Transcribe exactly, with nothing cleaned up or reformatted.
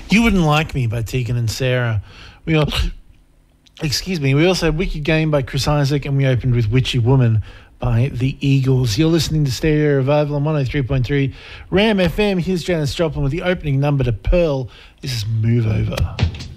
You Wouldn't Like Me by Tegan and Sarah. We all, excuse me, we also had Wicked Game by Chris Isaac, and we opened with Witchy Woman by the Eagles. You're listening to Stereo Revival on one oh three point three Ram F M. Here's Janis Joplin with the opening number to Pearl. This is Move Over.